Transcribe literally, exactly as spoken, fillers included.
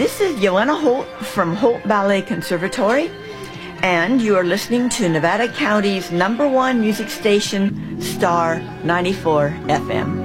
This is Joanna Holt from Holt Ballet Conservatory, and you are listening to Nevada County's number one music station, Star ninety-four F M.